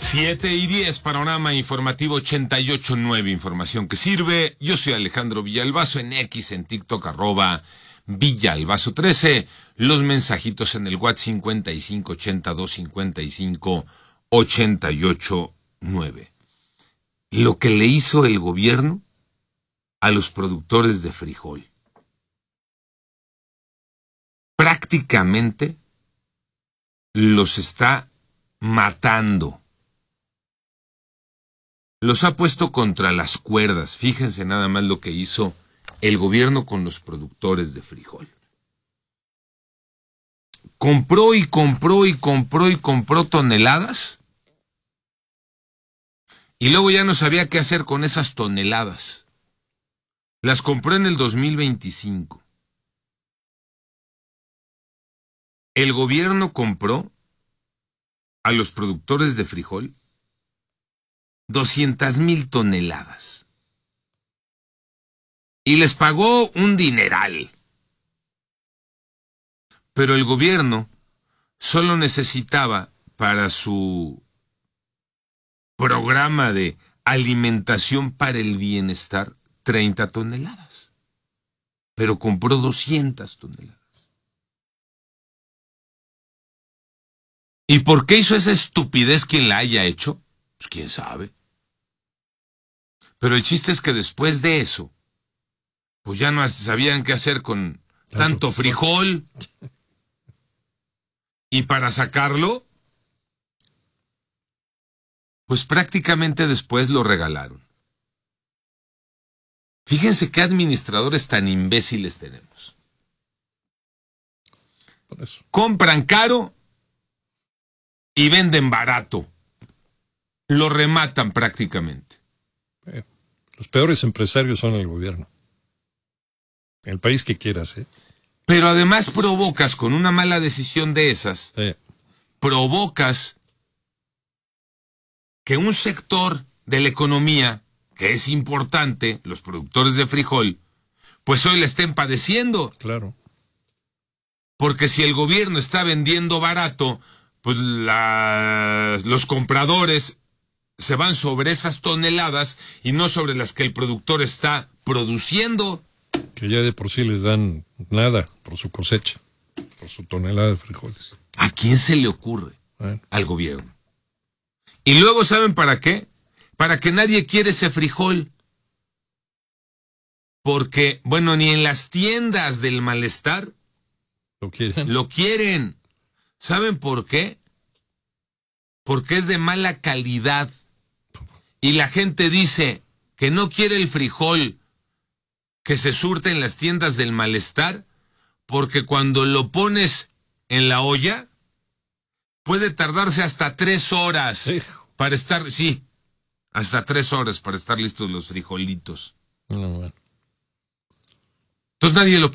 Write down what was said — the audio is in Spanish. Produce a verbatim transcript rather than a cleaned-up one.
siete y diez, panorama informativo ochenta y ocho punto nueve, información que sirve. Yo soy Alejandro Villalbazo, en X, en TikTok, arroba Villalbazo trece. Los mensajitos en el WhatsApp cincuenta y cinco ochenta y dos cincuenta y cinco ochenta y ocho nueve. Lo que le hizo el gobierno a los productores de frijol. Prácticamente los está matando. Los ha puesto contra las cuerdas. Fíjense nada más lo que hizo el gobierno con los productores de frijol. Compró y compró y compró y compró toneladas. Y luego ya no sabía qué hacer con esas toneladas. Las compró en el dos mil veinticinco. El gobierno compró a los productores de frijol doscientas mil toneladas. Y les pagó un dineral. Pero el gobierno solo necesitaba para su programa de alimentación para el bienestar treinta toneladas. Pero compró doscientas toneladas. ¿Y por qué hizo esa estupidez quien la haya hecho? Pues quién sabe. Pero el chiste es que después de eso, pues ya no sabían qué hacer con tanto frijol. Y para sacarlo, pues prácticamente después lo regalaron. Fíjense qué administradores tan imbéciles tenemos. Por eso. Compran caro y venden barato. Lo rematan prácticamente. Eh, los peores empresarios son el gobierno. El país que quieras, ¿eh? Pero además provocas, con una mala decisión de esas, sí. provocas que un sector de la economía, que es importante, los productores de frijol, pues hoy la estén padeciendo. Claro. Porque si el gobierno está vendiendo barato, pues las, los compradores se van sobre esas toneladas y no sobre las que el productor está produciendo. Que ya de por sí les dan nada por su cosecha, por su tonelada de frijoles. ¿A quién se le ocurre? Bueno. Al gobierno. Y luego, ¿saben para qué? Para que nadie quiere ese frijol. Porque, bueno, ni en las tiendas del malestar lo quieren. Lo quieren. ¿Saben por qué? Porque es de mala calidad. Y la gente dice que no quiere el frijol que se surte en las tiendas del malestar, porque cuando lo pones en la olla, puede tardarse hasta tres horas Hijo. para estar, sí, hasta tres horas para estar listos los frijolitos. No, bueno. Entonces nadie lo